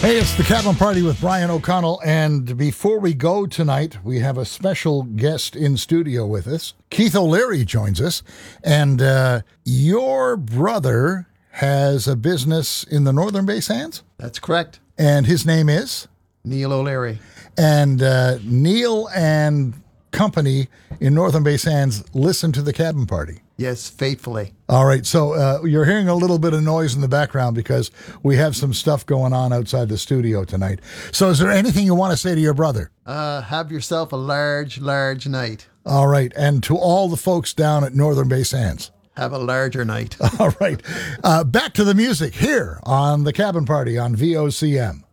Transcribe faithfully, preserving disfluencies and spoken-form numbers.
Hey, it's the Cabin Party with Brian O'Connell, and before we go tonight, we have a special guest in studio with us. Keith O'Leary joins us, and uh, your brother has a business in the Northern Bay Sands? That's correct. And his name is? Neil O'Leary. And uh, Neil and company in Northern Bay Sands listen to the Cabin Party. Yes, faithfully. All right, so uh, you're hearing a little bit of noise in the background because we have some stuff going on outside the studio tonight. So is there anything you want to say to your brother? Uh, have yourself a large, large night. All right, and to all the folks down at Northern Bay Sands. Have a larger night. All right, uh, back to the music here on the Cabin Party on V O C M.